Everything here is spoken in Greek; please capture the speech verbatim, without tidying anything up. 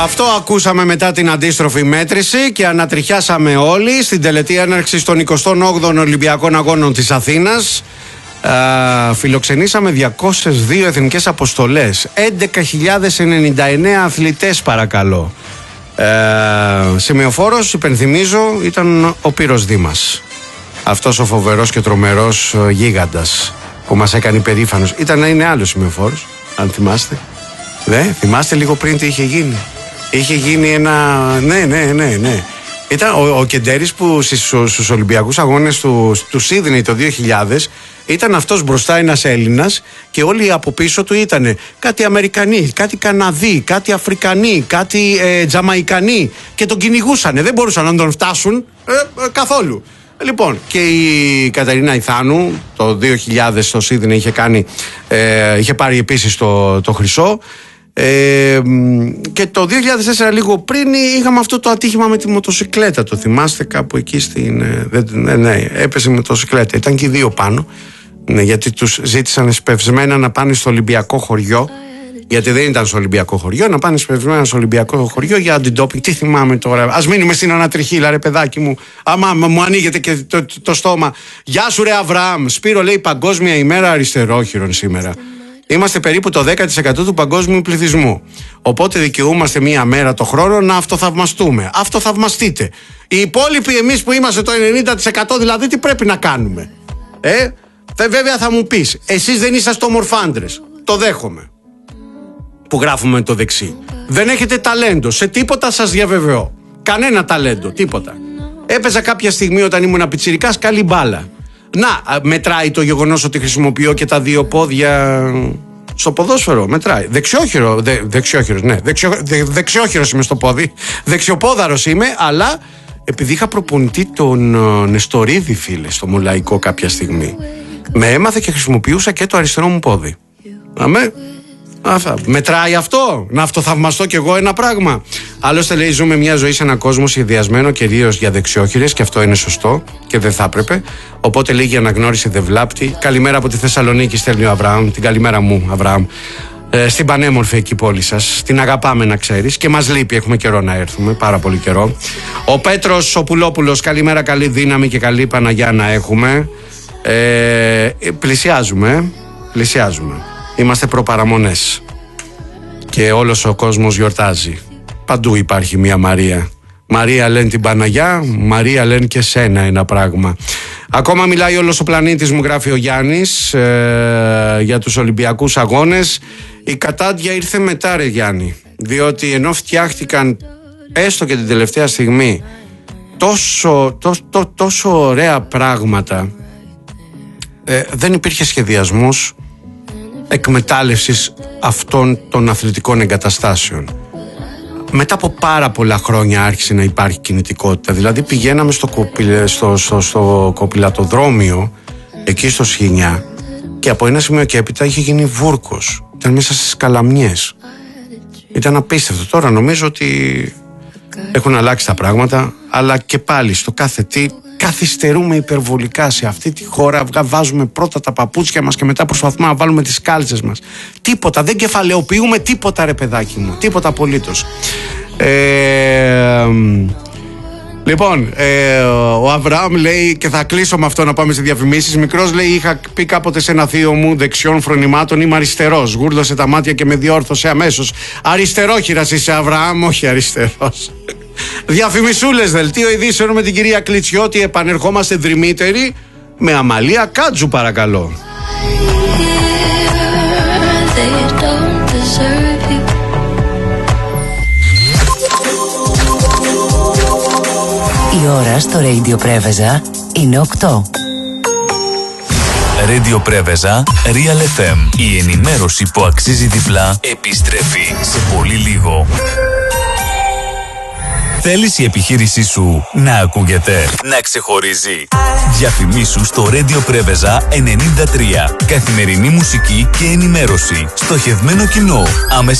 Αυτό ακούσαμε μετά την αντίστροφη μέτρηση και ανατριχιάσαμε όλοι στην τελετή έναρξης των εικοστών όγδοων Ολυμπιακών Αγώνων της Αθήνας. Α, φιλοξενήσαμε διακόσιες δύο εθνικές αποστολές, έντεκα χιλιάδες ενενήντα εννέα αθλητές παρακαλώ. Ε, σημειοφόρος, υπενθυμίζω, ήταν ο Πύρος Δήμας. Αυτός ο φοβερός και τρομερός γίγαντας που μας έκανε υπερήφανος. Ήταν να είναι άλλος σημειοφόρος, αν θυμάστε. Ναι, θυμάστε λίγο πριν τι είχε γίνει. Είχε γίνει ένα... Ναι, ναι, ναι, ναι. Ήταν ο, ο Κεντέρης που στους Ολυμπιακούς Αγώνες του, του Σίδνεϊ το δύο χιλιάδες ήταν αυτός μπροστά ένας Έλληνας και όλοι από πίσω του ήταν κάτι Αμερικανοί, κάτι Καναδοί, κάτι Αφρικανοί, κάτι ε, Τζαμαϊκανοί και τον κυνηγούσανε, δεν μπορούσαν να τον φτάσουν ε, ε, καθόλου. Λοιπόν, και η Καταρίνα Ιθάνου το δύο χιλιάδες στο Σίδνεϊ είχε, κάνει, ε, είχε πάρει επίσης το, το χρυσό. Ε, και το δύο χιλιάδες τέσσερα λίγο πριν είχαμε αυτό το ατύχημα με τη μοτοσικλέτα. Το θυμάστε κάπου εκεί στην... Ε, ναι, ναι, έπεσε η μοτοσικλέτα. Ήταν και οι δύο πάνω, ναι, γιατί τους ζήτησαν εσπευσμένα να πάνε στο Ολυμπιακό χωριό. Γιατί δεν ήταν στο Ολυμπιακό χωριό, να πάνε εσπευσμένα στο Ολυμπιακό χωριό για αντιντόπινγκ. Τι θυμάμαι τώρα, ας μείνουμε στην ανατριχίλα ρε παιδάκι μου. Άμα μου ανοίγεται και το, το, το στόμα. Γεια σου ρε Αβραάμ. Σπύρο λέει Παγκόσμια ημέρα αριστερόχειρων σήμερα. Είμαστε περίπου το δέκα τοις εκατό του παγκόσμιου πληθυσμού. Οπότε δικαιούμαστε μία μέρα το χρόνο να αυτοθαυμαστούμε. Αυτοθαυμαστείτε. Οι υπόλοιποι εμείς που είμαστε το ενενήντα τοις εκατό δηλαδή τι πρέπει να κάνουμε. Ε, βέβαια θα μου πεις, εσείς δεν είσαστε ομορφάντρες. Το δέχομαι. Που γράφουμε με το δεξί. Δεν έχετε ταλέντο. Σε τίποτα σας διαβεβαιώ. Κανένα ταλέντο. Τίποτα. Έπαιζα κάποια στιγμή όταν ήμουν πιτσιρικάς καλή μπάλα. Να, μετράει το γεγονός ότι χρησιμοποιώ και τα δύο πόδια στο ποδόσφαιρο. Μετράει. Δεξιόχειρο, δε, δεξιόχειρος, ναι. Δεξιο, δε, δεξιόχειρος είμαι στο πόδι. Δεξιοπόδαρος είμαι, αλλά επειδή είχα προπονητή τον uh, Νεστορίδη, φίλε, στο Μουλαϊκό κάποια στιγμή, με έμαθε και χρησιμοποιούσα και το αριστερό μου πόδι. Αμέ. Αυτά. Μετράει αυτό, να αυτοθαυμαστώ κι εγώ ένα πράγμα. Άλλωστε λέει ζούμε μια ζωή σε έναν κόσμο σχεδιασμένο κυρίως για δεξιόχειρες και αυτό είναι σωστό και δεν θα έπρεπε. Οπότε λίγη αναγνώριση δεν βλάπτει. Καλημέρα από τη Θεσσαλονίκη στέλνει ο Αβραάμ. Την καλημέρα μου Αβραάμ, ε, στην πανέμορφη εκεί πόλη σας. Την αγαπάμε να ξέρεις και μας λείπει, έχουμε καιρό να έρθουμε, πάρα πολύ καιρό. Ο Πέτρος ο Πουλόπουλος, καλημέρα, καλή δύναμη και καλή Παναγιά να έχουμε. ε, Πλησιάζουμε Πλησιάζουμε Είμαστε προπαραμονές και όλος ο κόσμος γιορτάζει. Παντού υπάρχει μια Μαρία. Μαρία λένε την Παναγιά, Μαρία λένε και σένα ένα πράγμα. Ακόμα μιλάει όλος ο πλανήτης μου, γράφει ο Γιάννης, ε, για τους Ολυμπιακούς Αγώνες. Η κατάντια ήρθε μετά ρε Γιάννη, διότι ενώ φτιάχτηκαν έστω και την τελευταία στιγμή τόσο, τό, τό, τόσο ωραία πράγματα, ε, δεν υπήρχε σχεδιασμός εκμετάλλευσης αυτών των αθλητικών εγκαταστάσεων. Μετά από πάρα πολλά χρόνια άρχισε να υπάρχει κινητικότητα. Δηλαδή πηγαίναμε στο, κοπηλ, στο, στο, στο κοπηλατοδρόμιο εκεί στο Σχοινιά και από ένα σημείο και έπειτα είχε γίνει βούρκος. Ήταν μέσα στις καλαμιές. Ήταν απίστευτο. Τώρα νομίζω ότι έχουν αλλάξει τα πράγματα, αλλά και πάλι στο κάθε τι καθυστερούμε υπερβολικά σε αυτή τη χώρα. Βάζουμε πρώτα τα παπούτσια μας και μετά προσπαθούμε να βάλουμε τις κάλτσες μας. Τίποτα, δεν κεφαλαιοποιούμε τίποτα ρε παιδάκι μου. Τίποτα απολύτως. ε, Λοιπόν, ε, ο Αβραάμ λέει, και θα κλείσω με αυτό να πάμε σε διαφημίσεις. Μικρός λέει, είχα πει κάποτε σε ένα θείο μου δεξιών φρονημάτων, είμαι αριστερός. Γούρλωσε τα μάτια και με διόρθωσε αμέσως. Αριστερόχειρας είσαι Αβραάμ, όχι αριστερός. Διαφημισούλες, δελτίο ειδήσεων με την κυρία Κλιτσιώτη. Επανερχόμαστε δρυμύτεροι με Αμαλία Κάτζου παρακαλώ. Η ώρα στο Radio Πρέβεζα είναι οκτώ. Radio Πρέβεζα, Real εφ εμ. Η ενημέρωση που αξίζει διπλά επιστρέφει σε πολύ λίγο. Θέλεις η επιχείρησή σου να ακούγεται, να ξεχωρίζει? Διαφημίσου στο Radio Πρέβεζα ενενήντα τρία. Καθημερινή μουσική και ενημέρωση. Στοχευμένο κοινό. Άμεση